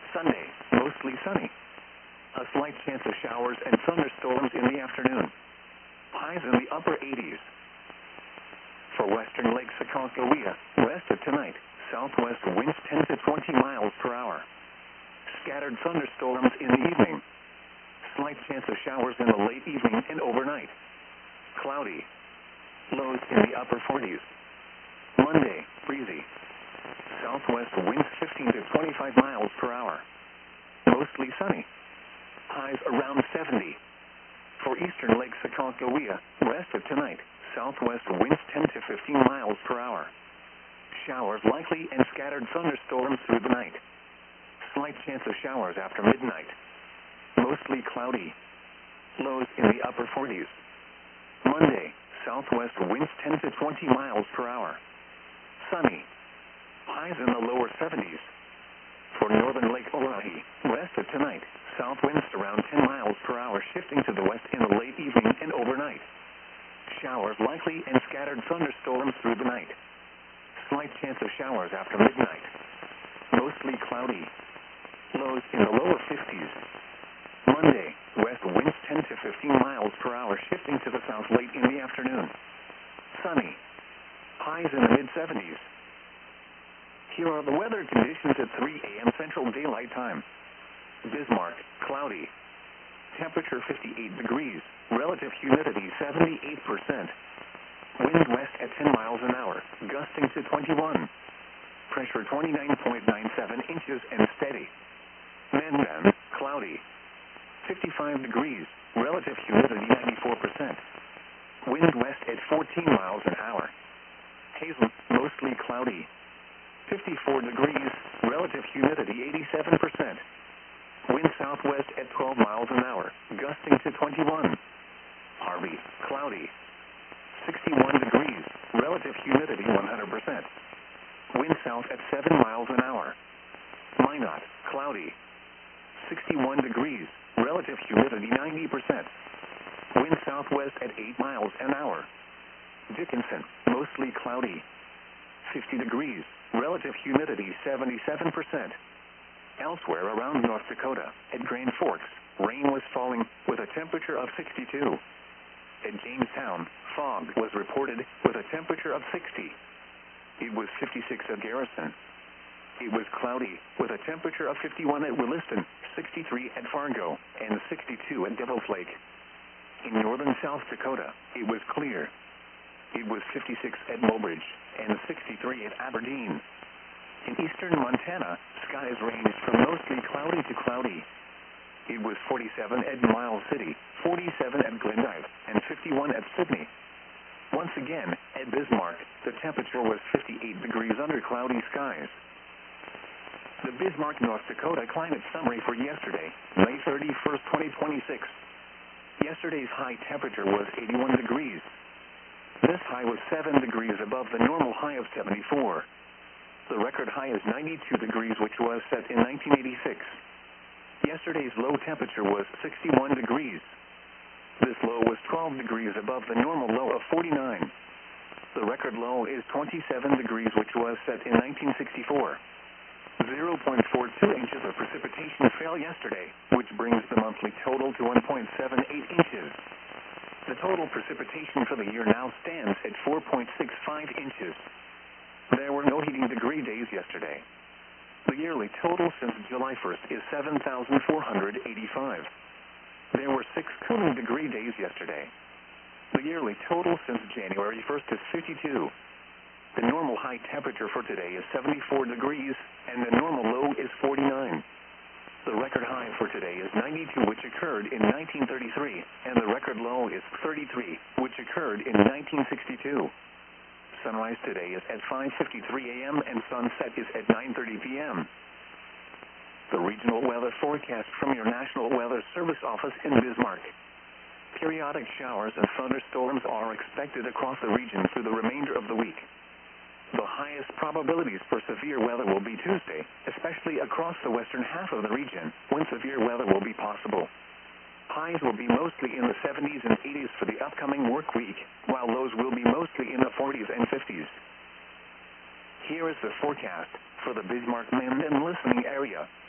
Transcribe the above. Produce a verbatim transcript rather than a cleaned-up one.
Sunday, mostly sunny. A slight chance of showers and thunderstorms in the afternoon. Highs in the upper eighties. For western Lake Sacagawea, west of tonight, southwest winds ten to twenty miles per hour. Scattered thunderstorms in the evening. Slight chance of showers in the late evening and overnight. Cloudy. Lows in the upper forties. Monday, breezy. Southwest winds fifteen to twenty-five miles per hour. Mostly sunny. Highs around seventy. For eastern Lake Sacagawea, west of tonight, southwest winds ten to fifteen miles per hour. Showers likely and scattered thunderstorms through the night. Slight chance of showers after midnight. Mostly cloudy. Lows in the upper forties. Monday, southwest winds ten to twenty miles per hour. Sunny. Highs in the lower seventies. For northern Lake Oahe, west of tonight, south winds around ten miles per hour shifting to the west in the late evening and overnight. Showers likely and scattered thunderstorms through the night. Slight chance of showers after midnight. Mostly cloudy. Lows in the lower fifties. Monday, west winds ten to fifteen miles per hour shifting to the south late in the afternoon. Sunny. Highs in the mid seventies. Here are the weather conditions at three a.m. Central Daylight Time. Bismarck, cloudy. Temperature fifty-eight degrees. Relative humidity seventy-eight percent. Wind west at ten miles an hour, gusting to twenty-one. Pressure twenty-nine point nine seven inches and steady. Mandan, cloudy. fifty-five degrees. Relative humidity ninety-four percent. Wind west at fourteen miles an hour. Hazel, mostly cloudy. fifty-four degrees. Relative humidity eighty-seven percent. Wind southwest at twelve miles an hour, gusting to twenty-one. Harvey, cloudy. sixty-one degrees. Relative humidity one hundred percent. Wind south at seven miles an hour. Minot, cloudy. sixty-one degrees. Relative humidity ninety percent. Wind southwest at eight miles an hour. Dickinson, mostly cloudy. fifty degrees. Relative humidity seventy-seven percent. Elsewhere around North Dakota, at Grand Forks, rain was falling with a temperature of sixty-two. At Jamestown, fog was reported with a temperature of sixty. It was fifty-six at Garrison. It was cloudy with a temperature of fifty-one at Williston, sixty-three at Fargo, and sixty-two at Devil's Lake. In northern South Dakota, it was clear. It was fifty-six at Mobridge and sixty-three at Aberdeen. In eastern Montana, skies ranged from mostly cloudy to cloudy. It was forty-seven at Miles City, forty-seven at Glendive, and fifty-one at Sydney. Once again, at Bismarck, the temperature was fifty-eight degrees under cloudy skies. The Bismarck, North Dakota climate summary for yesterday, May thirty-first, twenty twenty-six. Yesterday's high temperature was eighty-one degrees. This high was seven degrees above the normal high of seventy-four. The record high is ninety-two degrees, which was set in nineteen eighty-six. Yesterday's low temperature was sixty-one degrees. This low was twelve degrees above the normal low of forty-nine. The record low is twenty-seven degrees, which was set in nineteen sixty-four. zero point four two inches of precipitation fell yesterday, which brings the monthly total to one point seven eight inches. The total precipitation for the year now stands at four point six five inches. There were no heating degree days yesterday. The yearly total since July first is seven thousand four hundred eighty-five. There were six cooling degree days yesterday. The yearly total since January first is fifty-two. The normal high temperature for today is seventy-four degrees, and the normal low is forty-nine. The record high for today is ninety-two, which occurred in nineteen thirty-three, and the record low is thirty-three, which occurred in nineteen sixty-two. Sunrise today is at five fifty-three a.m. and sunset is at nine thirty p.m. The regional weather forecast from your National Weather Service office in Bismarck. Periodic showers and thunderstorms are expected across the region through the remainder of the week. The highest probabilities for severe weather will be Tuesday, especially across the western half of the region, when severe weather will be possible. Highs will be mostly in the seventies and eighties for the upcoming work week, while lows will be mostly in the forties and fifties. Here is the forecast for the Bismarck, Mandan listening area.